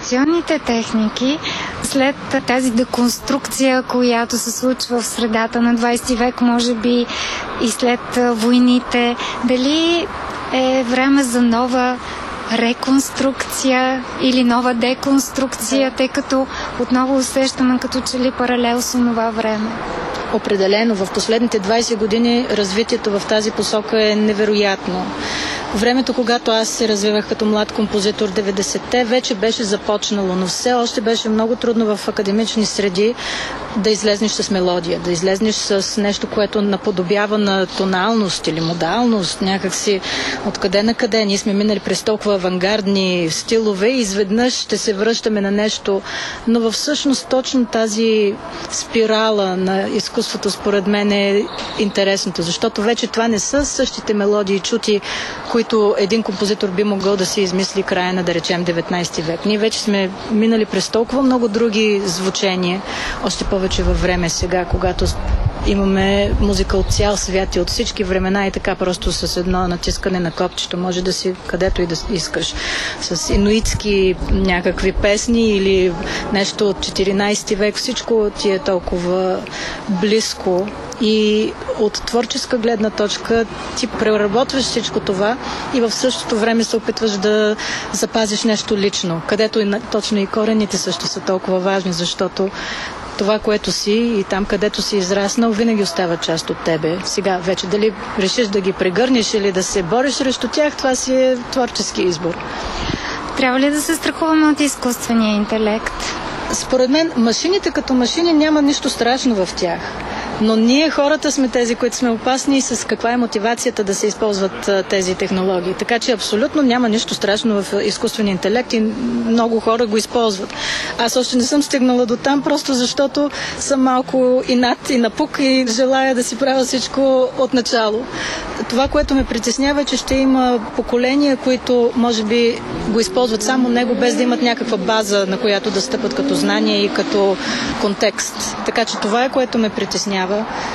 традиционните техники, след тази деконструкция, която се случва в средата на 20 век, може би и след войните, дали е време за нова реконструкция или нова деконструкция, тъй като отново усещаме като че ли паралел с това време? Определено, в последните 20 години развитието в тази посока е невероятно. Времето, когато аз се развивах като млад композитор, 90-те, вече беше започнало, но все още беше много трудно в академични среди да излезнеш с мелодия, да излезнеш с нещо, което наподобява на тоналност или модалност, някакси откъде на къде. Ние сме минали през толкова авангардни стилове и изведнъж ще се връщаме на нещо, но всъщност точно тази спирала на изкуството според мен е интересното, защото вече това не са същите мелодии чути, които един композитор би могъл да си измисли края на, да речем, 19 век. Ние вече сме минали през толкова много други звучения, още повече във време сега, когато имаме музика от цял свят и от всички времена и така просто с едно натискане на копчето може да си където и да искаш. С инуитски някакви песни или нещо от 14 век, всичко ти е толкова близко и от творческа гледна точка ти преработваш всичко това и в същото време се опитваш да запазиш нещо лично, където точно и корените също са толкова важни, защото това, което си и там, където си израснал, винаги остава част от тебе. Сега вече дали решиш да ги прегърнеш или да се бориш срещу тях, това си е творчески избор. Трябва ли да се страхуваме от изкуствения интелект? Според мен, машините като машини няма нищо страшно в тях. Но ние хората сме тези, които сме опасни и с каква е мотивацията да се използват тези технологии. Така че абсолютно няма нищо страшно в изкуствения интелект и много хора го използват. Аз още не съм стигнала до там, просто защото съм малко и над и напук и желая да си правя всичко от начало. Това, което ме притеснява е, че ще има поколения, които може би го използват само него, без да имат някаква база, на която да стъпат като знание и като контекст. Така че това е, което ме притеснява.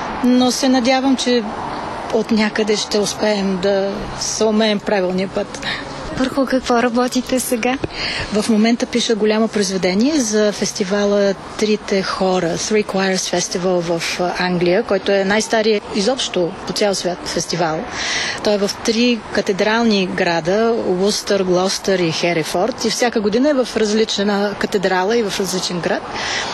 Но се надявам, че от някъде ще успеем да съумеем правилния път. Върху какво работите сега? В момента пиша голямо произведение за фестивала Трите хора, Three Choirs Festival в Англия, който е най-стария изобщо по цял свят фестивал. Той е в 3 катедрални града, Улстър, Глостър и Херефорд, и всяка година е в различна катедрала и в различен град.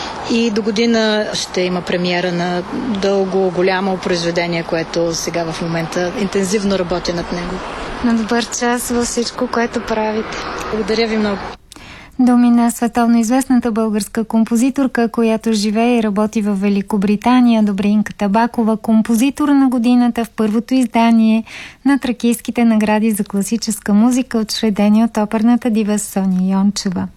И до година ще има премиера на дълго, голямо произведение, което сега в момента интензивно работя над него. На добър час във всичко, което правите. Благодаря ви много. Думи на световно известната българска композиторка, която живее и работи в Великобритания, Добринка Табакова, композитор на годината в първото издание на Тракийските награди за класическа музика, учредени от оперната дива Соня Йончева.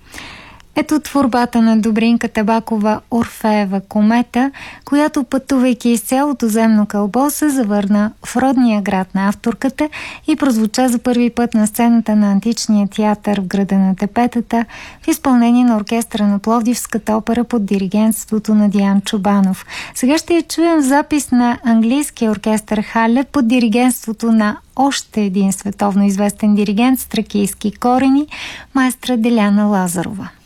Ето творбата на Добринка Табакова «Орфеева комета», която, пътувайки из цялото земно кълбо, се завърна в родния град на авторката и прозвуча за първи път на сцената на античния театър в града на Тепетата в изпълнение на оркестъра на Пловдивската опера под диригентството на Диан Чобанов. Сега ще я чуем в запис на английския оркестър Хале под диригентството на още един световно известен диригент с тракийски корени, маестра Деляна Лазарова.